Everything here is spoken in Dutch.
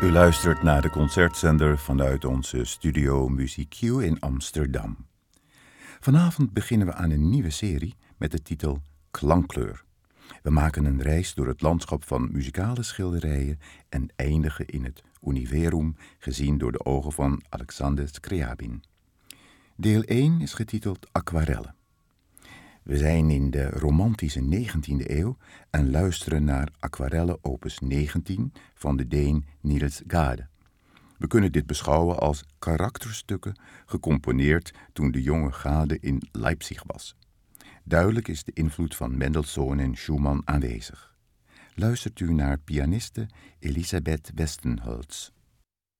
U luistert naar de concertzender vanuit onze studio Muziek Q in Amsterdam. Vanavond beginnen we aan een nieuwe serie met de titel Klankkleur. We maken een reis door het landschap van muzikale schilderijen en eindigen in het univerum gezien door de ogen van Alexander Scriabin. Deel 1 is getiteld Aquarellen. We zijn in de romantische 19e eeuw en luisteren naar Aquarellen opus 19 van de Deen Niels Gade. We kunnen dit beschouwen als karakterstukken gecomponeerd toen de jonge Gade in Leipzig was. Duidelijk is de invloed van Mendelssohn en Schumann aanwezig. Luistert u naar pianiste Elisabeth Westenholz.